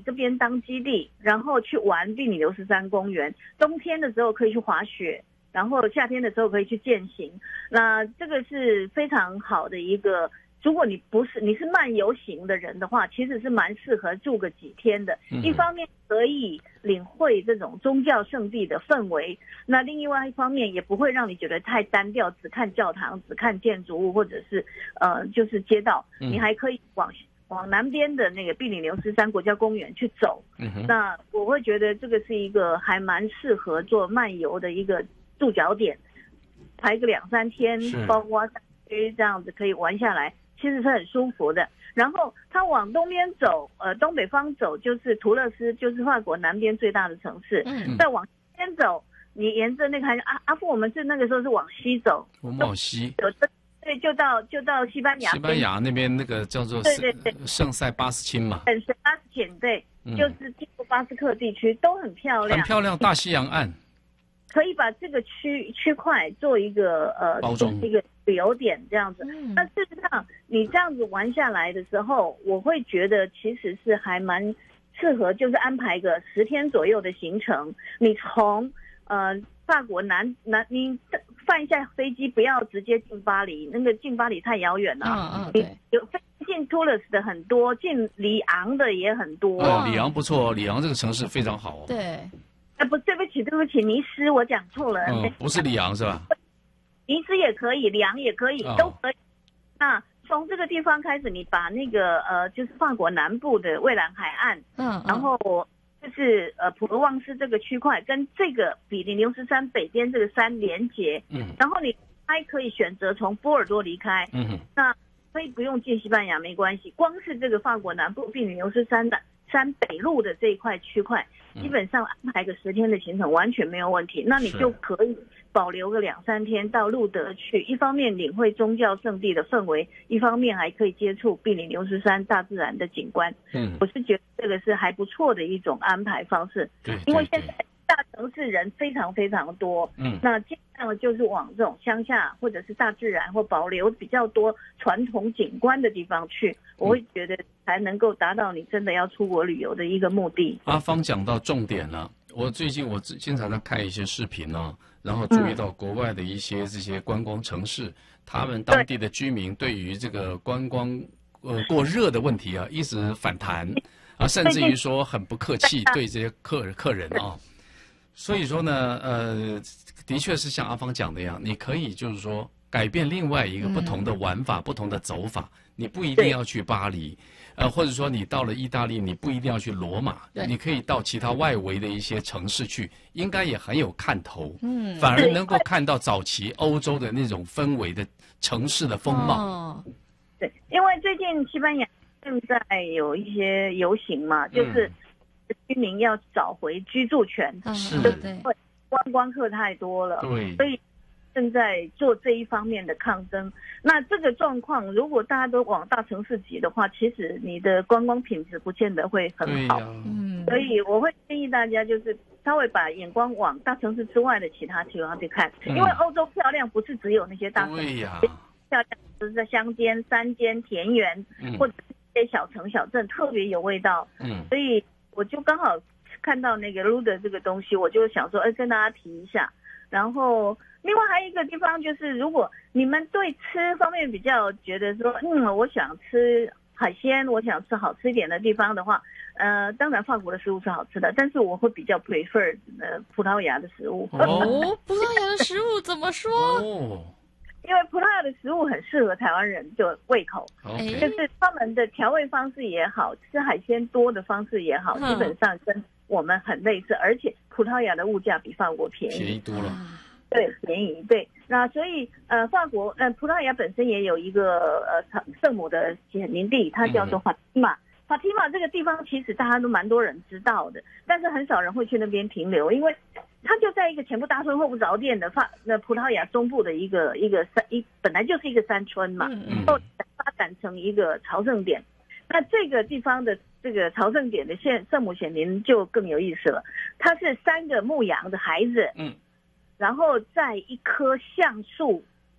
这边当基地，然后去玩庇里牛斯山公园。冬天的时候可以去滑雪，然后夏天的时候可以去健行。那这个是非常好的一个。如果你是漫游型的人的话，其实是蛮适合住个几天的。一方面可以领会这种宗教圣地的氛围，那另外一方面也不会让你觉得太单调，只看教堂，只看建筑物，或者是就是街道。你还可以往南边的那个庇里牛斯山国家公园去走。那我会觉得这个是一个还蛮适合做漫游的一个驻脚点，排个2-3天，包括这样子可以玩下来。其实是很舒服的。然后它往东边走，东北方走就是图勒斯，就是法国南边最大的城市。再往西边走，你沿着那个阿富，我们是那个时候是往西走， 我们往西， 对，就到西班牙。 西班牙那边那个叫做对圣塞巴斯钦嘛， 圣塞巴斯钦，对，就是经过巴斯克地区都很漂亮， 很漂亮，大西洋岸。 可以把这个区块做一个包装， 一个旅游点这样子。那事实上，你这样子玩下来的时候，我会觉得其实是还蛮适合，就是安排个10天左右的行程。你从法国你放一下飞机，不要直接进巴黎，那个进巴黎太遥远了。 对， 有进图勒斯的很多，进里昂的也很多。 里昂不错，里昂这个城市非常好。 对。 对不起，尼斯我讲错了。 不是里昂是吧？ 尼斯也可以，里昂也可以，都可以。那从这个地方开始，你把那个就是法国南部的蔚蓝海岸，然后就是普罗旺斯这个区块跟这个比利牛斯山北边这个山连接，然后你还可以选择从波尔多离开，那可以不用进西班牙没关系，光是这个法国南部比利牛斯山的山北路的这一块区块，基本上安排个10天的行程完全没有问题。那你就可以保留个2-3天到路德去，一方面领会宗教圣地的氛围，一方面还可以接触庇里牛斯山大自然的景观。我是觉得这个是还不错的一种安排方式。因为现在大城市人非常非常多，那尽量就是往这种乡下或者是大自然或保留比较多传统景观的地方去，我会觉得才能够达到你真的要出国旅游的一个目的。 阿芳讲到重点了，最近我经常在看一些视频然后注意到国外的一些这些观光城市，他们当地的居民对于这个观光过热的问题一直反弹甚至于说很不客气对这些客人所以说呢，的确是像阿芳讲的一样，你可以就是说改变另外一个不同的玩法、不同的走法。你不一定要去巴黎，或者说你到了意大利，你不一定要去罗马，你可以到其他外围的一些城市去，应该也很有看头。反而能够看到早期欧洲的那种氛围的城市的风貌。 对，因为最近西班牙正在有一些游行嘛，就是居民要找回居住权， 对， 观光客太多了， 对， 所以正在做这一方面的抗争。那这个状况，如果大家都往大城市挤的话，其实你的观光品质不见得会很好。所以我会建议大家就是稍微把眼光往大城市之外的其他地方去看，因为欧洲漂亮不是只有那些大城市，漂亮就是在乡间、山间、田园，或者是一些小城小镇，特别有味道。所以我就刚好看到那个 Louvre 这个东西，我就想说，跟大家提一下。然后另外还有一个地方就是，如果你们对吃方面比较觉得说，我想吃海鲜，我想吃好吃一点的地方的话，当然法国的食物是好吃的，但是我会比较 prefer 葡萄牙的食物。 葡萄牙的食物怎么说？ 因为葡萄牙的食物很适合台湾人的胃口，就是他们的调味方式也好，吃海鲜多的方式也好，基本上跟我们很类似，而且葡萄牙的物价比法国便宜多了。 对，便宜。对，那所以法国葡萄牙本身也有一个圣母的显灵地，它叫做法提玛。法提玛这个地方其实大家都蛮多人知道的，但是很少人会去那边停留，因为它就在一个前不搭村后不着店的葡萄牙中部的一个本来就是一个山村嘛，后发展成一个朝圣点。那这个地方的这个朝圣点的圣母显灵就更有意思了，它是3个牧羊的孩子，然后在一棵橡树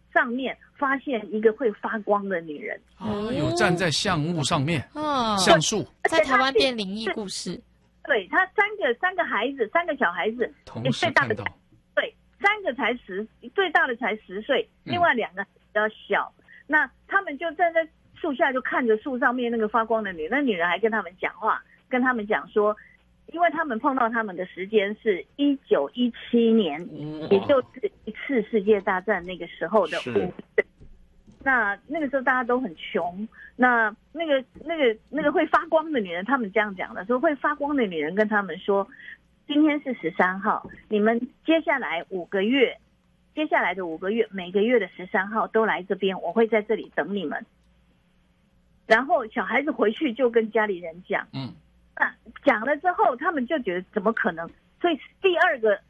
上面发现一个会发光的女人， 有站在橡木上面，橡树， 在台湾变灵异故事。 对，他三个孩子，3个小孩子， 同时最大的看到， 对，3个才最大的才10岁，另外2个比较小。那他们就站在树下，就看着树上面那个发光的那女人，还跟他们讲话，跟他们讲说，因为他们碰到他们的时间是1917年，也就是一次世界大战那个时候的5月。那个时候大家都很穷，那个会发光的女人，他们这样讲的，说会发光的女人跟他们说，今天是13号，你们接下来的5个月，每个月的13号都来这边，我会在这里等你们。然后小孩子回去就跟家里人讲，那讲了之后，他们就觉得怎么可能？所以第2个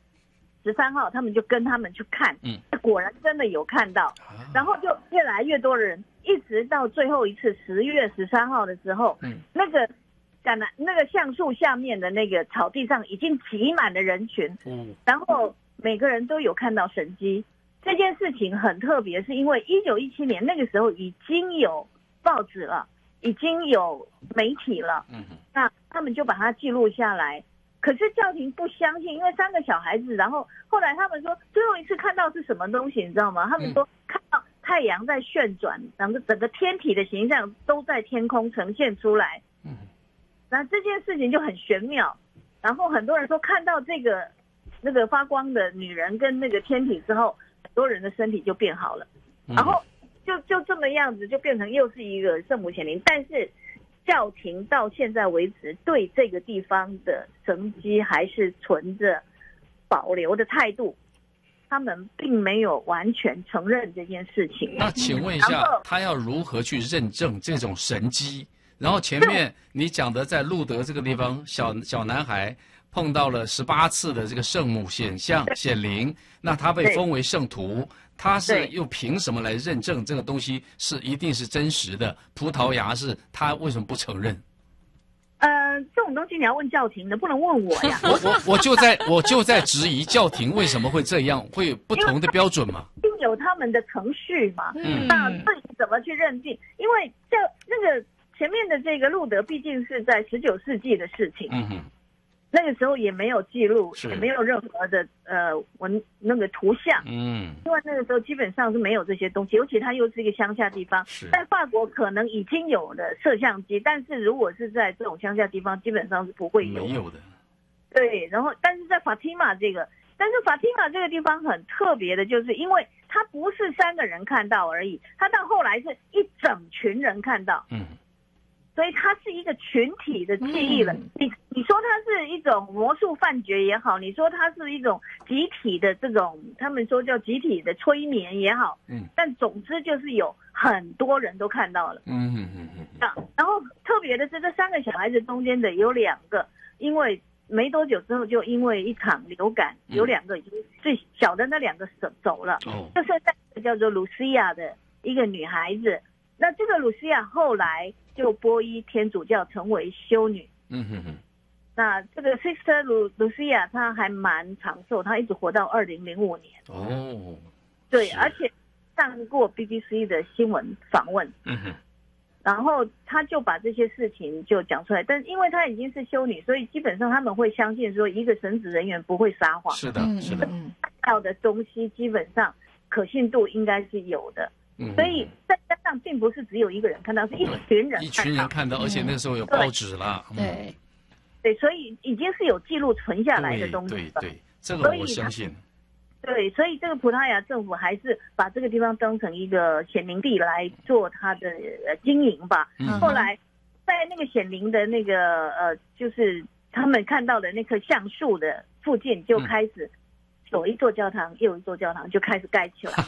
13号，他们就跟他们去看，果然真的有看到，然后就越来越多的人，一直到最后一次10月13号的时候，那个橡树下面的那个草地上已经挤满了人群，然后每个人都有看到神迹。这件事情很特别，是因为1917年那个时候已经有报纸了，已经有媒体了，那他们就把它记录下来。可是教廷不相信，因为3个小孩子，然后后来他们说最后一次看到是什么东西，你知道吗？他们说看到太阳在旋转，然后整个天体的形象都在天空呈现出来。那这件事情就很玄妙。然后很多人说看到那个发光的女人跟那个天体之后，很多人的身体就变好了。然后就这么样子，就变成又是一个圣母显灵，但是教廷到现在为止对这个地方的神迹还是存着保留的态度，他们并没有完全承认这件事情。 那请问一下，他要如何去认证这种神迹？然后前面你讲的在路德这个地方，小男孩碰到了18次的这个圣母显灵，那他被封为圣徒。他是又凭什么来认证这个东西是一定是真实的？葡萄牙是他为什么不承认？ 这种东西你要问教廷的，不能问我呀。 我就在质疑教廷为什么会这样，会有不同的标准嘛？ 一定有他们的程序嘛。那自己怎么去认定？因为那个前面的这个路德毕竟是在19世纪的事情。那个时候也没有记录，也没有任何的那个图像，因为那个时候基本上是没有这些东西，尤其它又是一个乡下地方。在法国可能已经有了摄像机，但是如果是在这种乡下地方，基本上是不会有，没有的。对，然后但是在法提玛这个地方很特别的，就是因为它不是3个人看到而已，它到后来是一整群人看到。所以它是一个群体的记忆了。你说它是一种魔术幻觉也好，你说它是一种集体的这种，他们说叫集体的催眠也好，但总之就是有很多人都看到了。然后特别的是这3个小孩子中间的有2个，因为没多久之后就因为一场流感，有2个已经最小的那2个走了，就是那个叫做露西亚的一个女孩子。那这个露西亚后来就皈依天主教，成为修女。那这个 Sister Lucia 她还蛮长寿，她一直活到2005年。对，而且上过 BBC 的新闻访问。然后她就把这些事情就讲出来，但因为她已经是修女，所以基本上他们会相信说一个神职人员不会撒谎。是的。看到的东西基本上可信度应该是有的。所以再加上并不是只有一个人看到，是一群人看到， 而且那时候有报纸了。 对，所以已经是有记录存下来的东西了。 对，这个我相信。 对，所以这个葡萄牙政府还是把这个地方当成一个显灵地来做它的经营吧。后来在那个显灵的那个就是他们看到的那棵橡树的附近就开始。左一座教堂，右一座教堂就开始盖起来，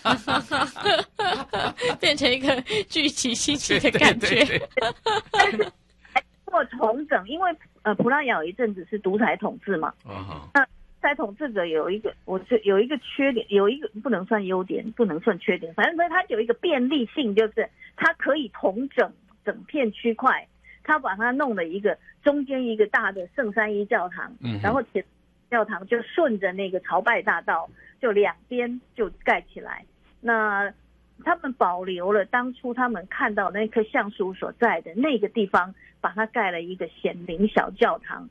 变成一个聚集兴起的感觉。 但是做重整，因为葡萄牙有一阵子是独裁统治嘛，那独裁统治者有一个缺点，有一个不能算优点，不能算缺点，反正它有一个便利性，就是它可以统整片区块，它把它弄了一个中间一个大的圣三一教堂，然后教堂就顺着那个朝拜大道，就2边就盖起来。 那他们保留了当初他们看到那棵橡树所在的那个地方，把它盖了一个显灵小教堂。